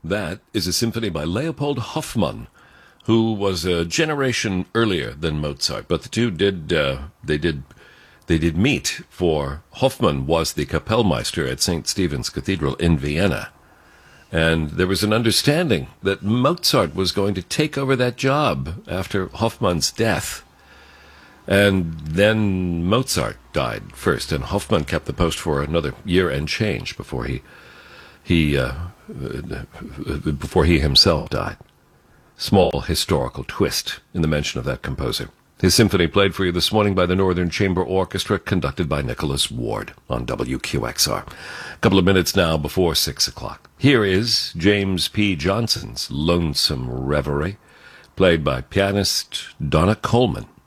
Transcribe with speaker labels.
Speaker 1: That is a symphony by Leopold Hoffmann, who was a generation earlier than Mozart. But the two did meet, for Hoffmann was the Kapellmeister at St. Stephen's Cathedral in Vienna. And there was an understanding that Mozart was going to take over that job after Hoffmann's death. And then Mozart died first, and Hoffmann kept the post for another year and change before he himself died. Small historical twist in the mention of that composer. His symphony played for you this morning by the Northern Chamber Orchestra, conducted by Nicholas Ward on WQXR. A couple of minutes now before 6 o'clock. Here is James P. Johnson's Lonesome Reverie, played by pianist Donna Coleman.